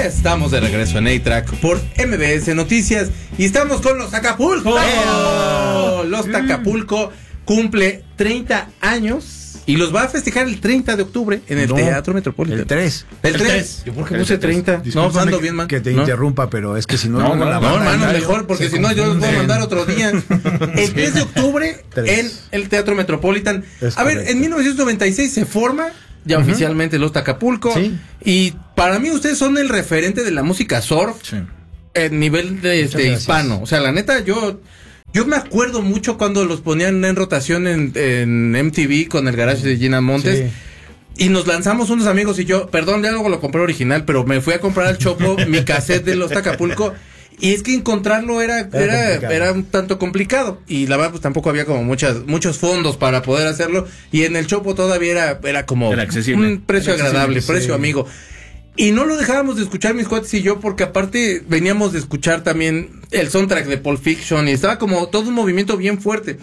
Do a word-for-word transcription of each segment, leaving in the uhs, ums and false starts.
estamos de regreso en A-Track por M B S Noticias y estamos con los Tacapulco. ¡Oh! Los Tacapulco cumple treinta años y los va a festejar el treinta de octubre en el no, Teatro Metropolitano. El tres. El tres. ¿Yo por qué puse treinta? No, ando bien, man. Que te ¿no? interrumpa, pero es que si no... No, no, no, no hermano, mejor, porque si no yo los voy a mandar otro día. El tres de octubre en el Teatro Metropolitan. Es a ver, correcto. En mil novecientos noventa y seis se forma ya uh-huh. oficialmente los Tacapulco. ¿Sí? Y para mí ustedes son el referente de la música surf sí. en nivel de este, hispano. O sea, la neta, yo... Yo me acuerdo mucho cuando los ponían en rotación en, en M T V con el garage de Gina Montes. Sí. Y nos lanzamos unos amigos y yo, perdón, ya luego lo compré original, pero me fui a comprar al Chopo mi cassette de los Tacapulco. Y es que encontrarlo era, era, era, era un tanto complicado. Y la verdad, pues tampoco había como muchas, muchos fondos para poder hacerlo. Y en el Chopo todavía era, era como era accesible. Un precio era agradable, sí. precio amigo. Y no lo dejábamos de escuchar mis cuates y yo, porque aparte veníamos de escuchar también el soundtrack de Pulp Fiction y estaba como todo un movimiento bien fuerte.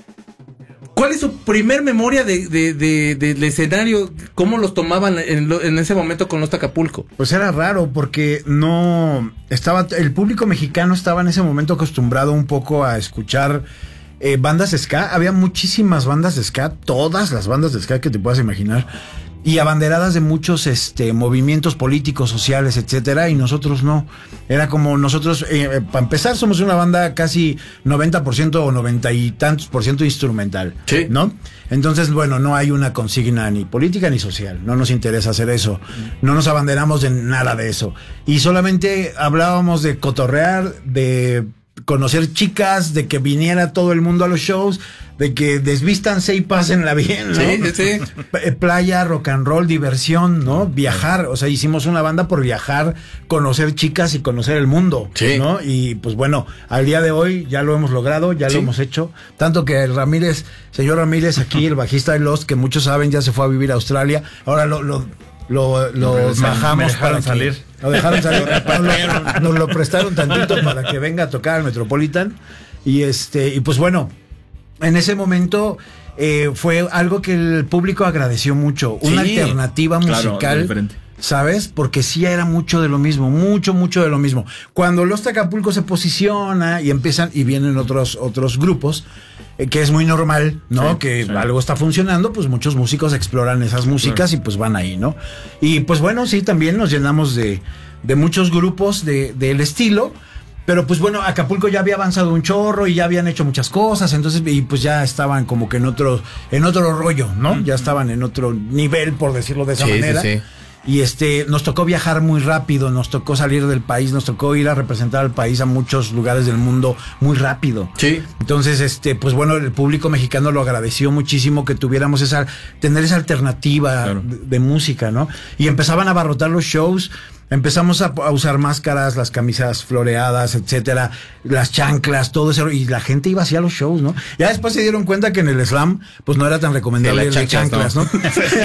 ¿Cuál es su primer memoria de, de, de, de, del escenario? ¿Cómo los tomaban en, lo, en ese momento con los Tacapulco? Pues era raro porque no estaba, el público mexicano estaba en ese momento acostumbrado un poco a escuchar eh, bandas de ska. Había muchísimas bandas de ska, todas las bandas de ska que te puedas imaginar. Y abanderadas de muchos este movimientos políticos, sociales, etcétera, y nosotros no. Era como nosotros, eh, para empezar, somos una banda casi noventa por ciento o noventa y tantos por ciento instrumental, sí. ¿no? Entonces, bueno, no hay una consigna ni política ni social, no nos interesa hacer eso, no nos abanderamos de nada de eso. Y solamente hablábamos de cotorrear, de conocer chicas, de que viniera todo el mundo a los shows, de que desvístanse y pásenla bien, ¿no? Sí, sí. Playa, rock and roll, diversión, ¿no? Viajar, o sea, hicimos una banda por viajar, conocer chicas y conocer el mundo, sí. ¿no? Y pues bueno, al día de hoy ya lo hemos logrado, ya sí. lo hemos hecho, tanto que el Ramírez, señor Ramírez aquí, el bajista de Lost, que muchos saben, ya se fue a vivir a Australia, ahora lo... lo Lo, lo no, bajamos para salir. Lo dejaron salir. nos, nos lo prestaron tantito para que venga a tocar al Metropolitan. Y este, y pues bueno, en ese momento eh, fue algo que el público agradeció mucho. Sí, una alternativa musical. Claro, ¿sabes? Porque sí era mucho de lo mismo, mucho, mucho de lo mismo. Cuando los Tacapulco se posiciona y empiezan, y vienen otros, otros grupos, eh, que es muy normal, ¿no? Sí, que sí. algo está funcionando, pues muchos músicos exploran esas músicas sí. y pues van ahí, ¿no? Y pues bueno, sí, también nos llenamos de, de muchos grupos de, del estilo. Pero pues bueno, Acapulco ya había avanzado un chorro y ya habían hecho muchas cosas, entonces, y pues ya estaban como que en otro, en otro rollo, ¿no? Mm. Ya estaban en otro nivel, por decirlo de esa sí, manera. Sí, sí. Y este, nos tocó viajar muy rápido, nos tocó salir del país, nos tocó ir a representar al país a muchos lugares del mundo muy rápido. Sí. Entonces, este, pues bueno, el público mexicano lo agradeció muchísimo que tuviéramos esa, tener esa alternativa claro. de, de música, ¿no? Y empezaban a abarrotar los shows. Empezamos a, a usar máscaras, las camisas floreadas, etcétera, las chanclas, todo eso, y la gente iba hacia los shows, ¿no? Ya después se dieron cuenta que en el slam, pues no era tan recomendable las chanclas, ¿no?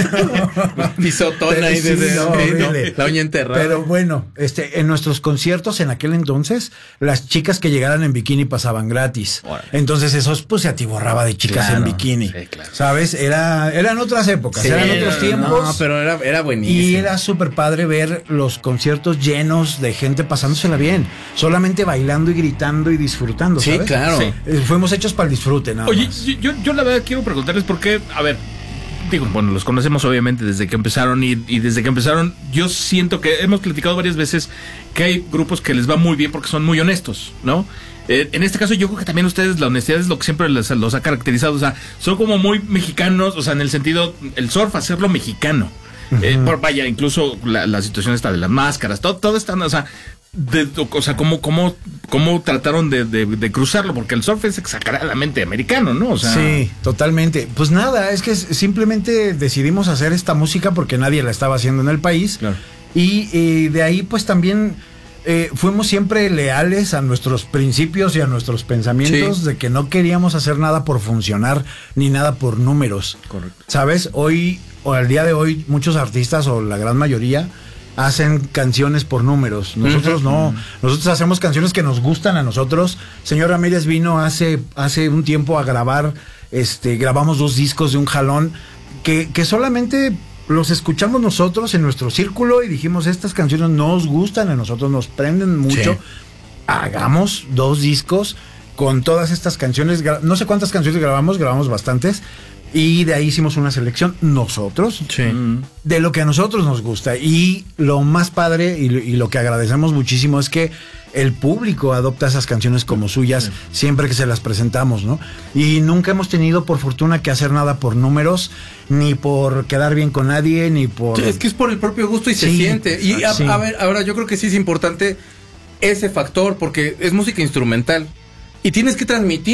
¿no? Pisotona ahí sí, desde no, sí, no, la uña enterrada. Pero bueno, este, en nuestros conciertos en aquel entonces, las chicas que llegaran en bikini pasaban gratis. Bueno. Entonces eso pues se atiborraba de chicas claro, en bikini, sí, claro. ¿sabes? Era, eran otras épocas, sí, eran otros tiempos. No, pero era, era buenísimo. Y era súper padre ver los conciertos conciertos llenos de gente pasándosela bien, solamente bailando y gritando y disfrutando, ¿sabes? Sí, claro. Sí. Eh, fuimos hechos para el disfrute, nada Oye, más. Yo, yo la verdad quiero preguntarles por qué, a ver, digo, bueno, los conocemos obviamente desde que empezaron y, y desde que empezaron yo siento que hemos platicado varias veces que hay grupos que les va muy bien porque son muy honestos, ¿no? Eh, en este caso yo creo que también ustedes, la honestidad es lo que siempre les, los ha caracterizado, o sea, son como muy mexicanos, o sea, en el sentido, el surf, hacerlo mexicano. Uh-huh. Eh, por, vaya, incluso la, la situación esta de las máscaras, todo, todo está, o sea, de, o sea, cómo, cómo, cómo trataron de, de, de cruzarlo, porque el surf es exageradamente americano, ¿no? O sea, sí, totalmente. Pues nada, es que simplemente decidimos hacer esta música porque nadie la estaba haciendo en el país. Claro. Y eh, de ahí, pues también eh, fuimos siempre leales a nuestros principios y a nuestros pensamientos sí. de que no queríamos hacer nada por funcionar ni nada por números. Correcto. ¿Sabes? Hoy o al día de hoy muchos artistas o la gran mayoría hacen canciones por números. Nosotros uh-huh. no, nosotros hacemos canciones que nos gustan a nosotros. Señor Ramírez vino hace hace un tiempo a grabar, este, grabamos dos discos de un jalón que, que solamente los escuchamos nosotros en nuestro círculo y dijimos, estas canciones nos gustan, a nosotros nos prenden mucho. Sí. Hagamos dos discos con todas estas canciones. No sé cuántas canciones grabamos, grabamos bastantes. Y de ahí hicimos una selección nosotros, sí. de lo que a nosotros nos gusta. Y lo más padre y, y lo que agradecemos muchísimo es que el público adopta esas canciones como suyas sí. siempre que se las presentamos, ¿no? Y nunca hemos tenido, por fortuna, que hacer nada por números, ni por quedar bien con nadie, ni por... Sí, es que es por el propio gusto y sí, se siente. Y a, sí. a ver, ahora yo creo que sí es importante ese factor, porque es música instrumental y tienes que transmitir